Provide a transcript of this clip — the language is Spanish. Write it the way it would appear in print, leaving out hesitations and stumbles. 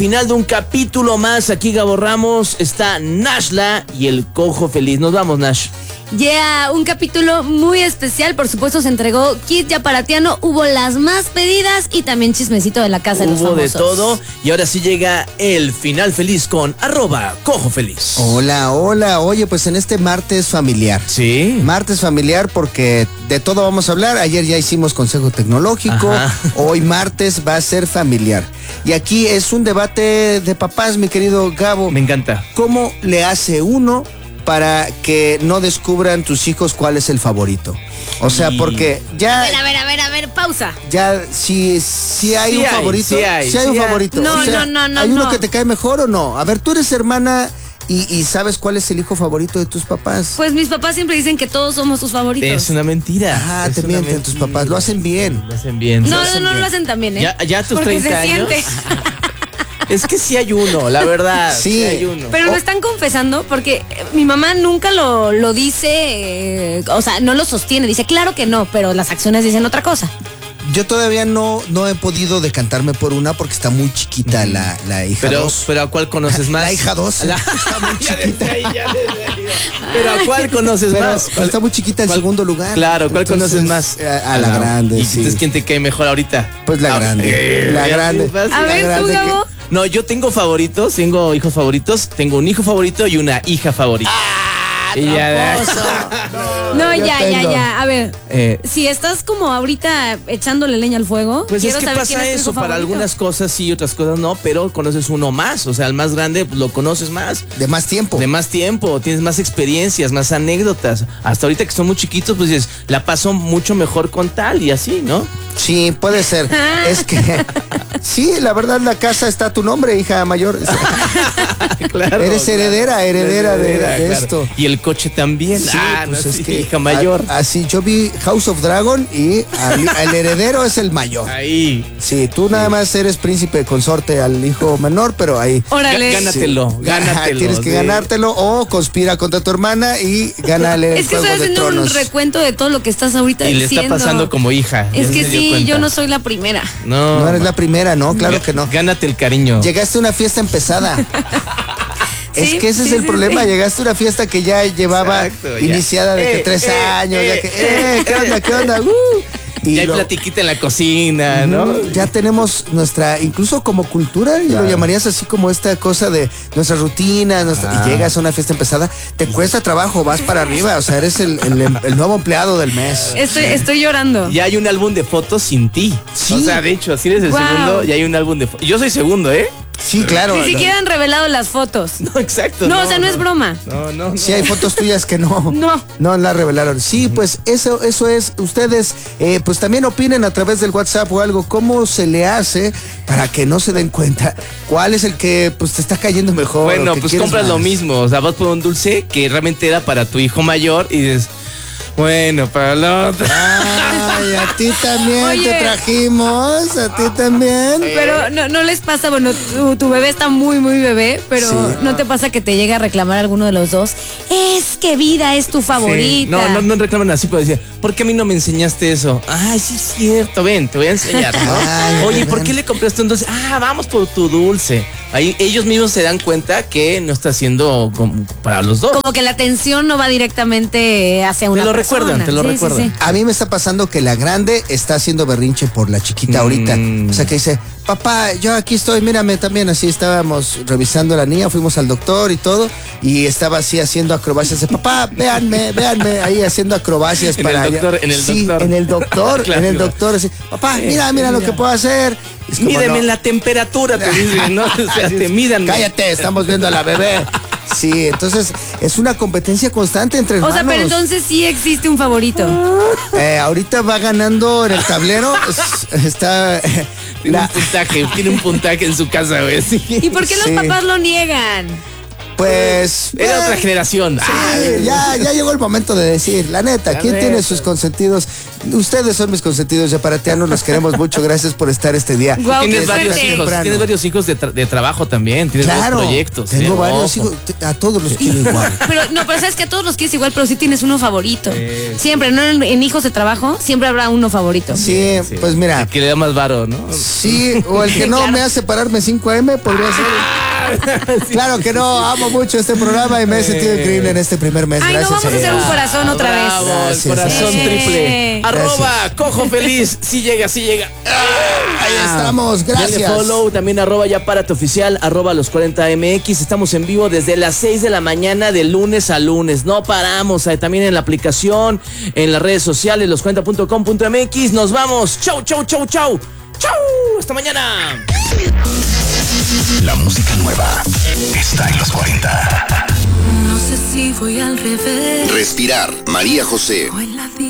Final de un capítulo más. Aquí Gabo Ramos, está Nashla y el Cojo Feliz. Nos vamos, Nash. Un capítulo muy especial. Por supuesto se entregó kit yaparatiano, hubo las más pedidas y también chismecito de la casa de los famosos. Hubo de todo y ahora sí llega el final feliz con @CojoFeliz. Hola, oye, pues en este martes familiar. Sí. Martes familiar porque de todo vamos a hablar. Ayer ya hicimos consejo tecnológico. Ajá. Hoy martes va a ser familiar. Y aquí es un debate de papás, mi querido Gabo. Me encanta. ¿Cómo le hace uno para que no descubran tus hijos cuál es el favorito? O sea, porque ya... A ver, pausa. Ya, si hay un favorito. Sí hay un favorito. No, o sea, no. ¿hay uno que te cae mejor o no? A ver, tú eres hermana y ¿sabes cuál es el hijo favorito de tus papás? Pues mis papás siempre dicen que todos somos sus favoritos. Es una mentira. Ah, te mienten tus papás. Lo hacen bien. Lo hacen bien. No lo hacen tan bien, ¿eh? Ya a tus porque 30 años. Siente. Es que sí hay uno, la verdad. Sí hay uno. Pero lo están confesando porque mi mamá nunca lo dice, o sea, no lo sostiene. Dice, claro que no, pero las acciones dicen otra cosa. Yo todavía no he podido decantarme por una porque está muy chiquita la hija 2. Pero ¿a cuál conoces más? La hija 2 está muy chiquita. Pero ¿a cuál conoces más? Está muy chiquita en segundo lugar. Claro, ¿cuál conoces más? A la grande, ¿Y sí. entonces quién te cae mejor ahorita? Pues la grande. La grande. A ver, tú, Gabo. No, yo tengo favoritos, tengo hijos favoritos, tengo un hijo favorito y una hija favorita. Y ya. A ver, si estás como ahorita echándole leña al fuego, pues es que pasa eso, para algunas cosas sí, otras cosas no, pero conoces uno más, o sea, el más grande pues, lo conoces más. De más tiempo, tienes más experiencias, más anécdotas. Hasta ahorita que son muy chiquitos, pues dices, la paso mucho mejor con tal y así, ¿no? Sí, puede ser. Es que sí, la verdad la casa está a tu nombre, hija mayor. Claro, eres heredera de esto. Y el coche también. Sí, pues es que hija mayor. Así yo vi House of Dragon y el heredero es el mayor. Ahí. Sí, tú nada más eres príncipe consorte al hijo menor, pero ahí. Órale. Gánatelo. Tienes que ganártelo o conspira contra tu hermana y gánale el Es que Juego estoy de haciendo Tronos. un recuento de todo lo que estás ahorita y diciendo. Y le está pasando como hija. Es que sí, yo no soy la primera. No eres la primera, no, claro que no. Gánate el cariño. Llegaste a una fiesta empezada. Es que ese es el problema, llegaste a una fiesta que ya llevaba iniciada de que 3 años, ya que, ¿qué onda? Y ya hay platiquita en la cocina, ¿no? Ya tenemos nuestra, incluso como cultura, lo llamarías así como esta cosa de nuestra rutina, y llegas a una fiesta empezada, te cuesta trabajo, vas para arriba, o sea, eres el nuevo empleado del mes. Estoy llorando. Ya hay un álbum de fotos sin ti. Sí. O sea, de hecho, si eres el segundo, ya hay un álbum de fotos. Yo soy segundo, ¿eh? Sí, claro. Ni siquiera han revelado las fotos. No, exacto. No, o sea, no es broma. No. Sí, hay fotos tuyas que no. No la revelaron. Sí, pues eso es. Ustedes, pues también opinen a través del WhatsApp o algo. ¿Cómo se le hace para que no se den cuenta cuál es el que pues te está cayendo mejor? Bueno, pues compras lo mismo. O sea, vas por un dulce que realmente era para tu hijo mayor y dices, bueno, para el otro. Ay, a ti también. Oye, te trajimos, a ti también. Pero no les pasa, bueno, tu bebé está muy, muy bebé, pero sí. ¿No te pasa que te llega a reclamar alguno de los dos? Es que Vida es tu favorita. Sí. No reclaman así, pero decía, ¿por qué a mí no me enseñaste eso? Ay, sí es cierto, ven, te voy a enseñar, ¿no? Ay, oye, ¿por qué le compraste un dulce? Vamos por tu dulce. Ahí ellos mismos se dan cuenta que no está haciendo para los dos. Como que la atención no va directamente hacia una persona. Te lo recuerdan. Sí. A mí me está pasando que la grande está haciendo berrinche por la chiquita ahorita. O sea, que dice, papá, yo aquí estoy, mírame también. Así estábamos revisando a la niña, fuimos al doctor y todo, y estaba así haciendo acrobacias. Papá, véanme, ahí haciendo acrobacias en para el doctor, allá. En el doctor, claro. en el doctor, así, papá, mira lo que puedo hacer. Mídeme la temperatura, te dicen, ¿no? O sea, te midan. Cállate, estamos viendo a la bebé. Sí, entonces es una competencia constante entre hermanos. O sea, pero entonces sí existe un favorito. Ahorita va ganando en el tablero. Está. Tiene un puntaje en su casa, güey. Sí. ¿Y por qué los papás lo niegan? Pues. Era otra generación. Sí, ya llegó el momento de decir, la neta, ¿quién tiene sus consentidos? Ustedes son mis consentidos yaparatianos, los queremos mucho. Gracias por estar este día. Guau, Tienes qué varios suerte. hijos, tienes varios hijos de trabajo también, tienes Claro, varios proyectos. tengo varios Ojo. hijos, a todos los quiero igual. Pero sabes que a todos los quieres igual, pero sí tienes uno favorito. Siempre, ¿no? En hijos de trabajo, siempre habrá uno favorito. Sí, pues mira. El que le da más varo, ¿no? Sí, o el que no Claro. me hace pararme 5 AM podría ser. Claro que no, amo mucho este programa y me he sentido increíble en este primer mes. Ay, no, Gracias. vamos a hacer un corazón otra Bravo, vez. Gracias. el corazón Sí. triple. @ cojo feliz. Sí llega, sí llega. Ahí estamos, Dale gracias. follow, también @ Párate Oficial, @los 40MX. Estamos en vivo desde las 6 de la mañana de lunes a lunes. No paramos, también en la aplicación, en las redes sociales, los40.com.mx. Nos vamos. Chau, chau, chau, chau. Chau. Hasta mañana. La música nueva está en los 40. No sé si voy al revés Respirar, María José. o en la vida.